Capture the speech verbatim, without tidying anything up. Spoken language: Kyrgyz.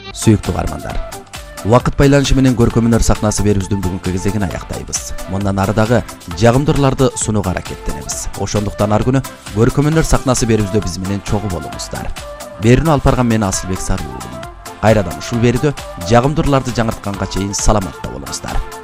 Сүйүктүү каармандар, убакыт байланышы менен көркөм өнөр сахнасы берүүбүздүн бүгүнкү кезегин аяктайбыз. Мындан ары дагы жагымдууларды сунууга аракеттенебиз. Ошондуктан ар күнү көркөм өнөр сахнасы берүүбүздө биз менен чогуу болуңуздар. Берүүнү алып барган мен Асылбек Сарыуулумун. Кайрадан ушул берүүдө жагымдууларды жаңыртканга чейин саламатта болуңуздар.